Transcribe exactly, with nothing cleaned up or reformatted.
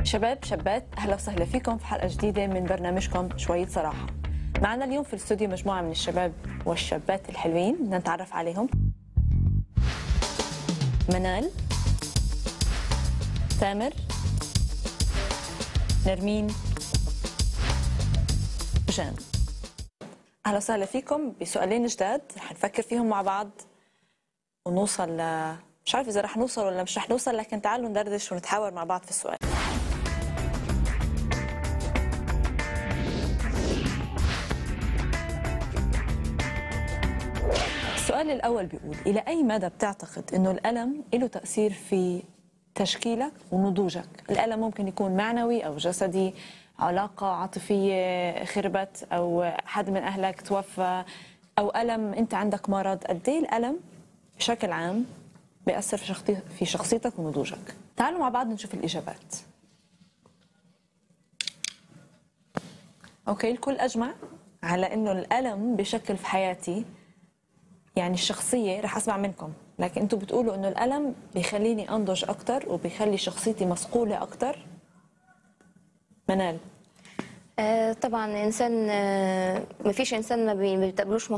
شباب شابات، اهلا وسهلا فيكم في حلقه جديده من برنامجكم شويه صراحه. معنا اليوم في الاستوديو مجموعه من الشباب والشابات الحلوين، بدنا نتعرف عليهم. منال، تامر، نرمين، جان. اهلا وسهلا فيكم بسؤالين جداد رح نفكر فيهم مع بعض ونوصل ل... مش عارف اذا رح نوصل ولا مش رح نوصل، لكن تعالوا ندردش ونتحاور مع بعض في السؤال. السؤال الأول بيقول: إلى أي مدى بتعتقد إنه الألم له تأثير في تشكيلك ونضوجك؟ الألم ممكن يكون معنوي أو جسدي، علاقة عاطفية خربت، أو حد من أهلك توفى، أو ألم أنت عندك مرض. قد إيه الألم بشكل عام بيأثر في شخصي في شخصيتك ونضوجك؟ تعالوا مع بعض نشوف الإجابات. أوكي، الكل أجمع على إنه الألم بشكل في حياتي، يعني الشخصية. رح أسمع منكم، لكن أنتوا بتقولوا إنه الألم بيخليني أنضج أكتر وبيخلي شخصيتي مصقولة أكتر. منال؟ آه طبعا الانسان، آه ما فيش انسان ما بي- ما بتقابلوش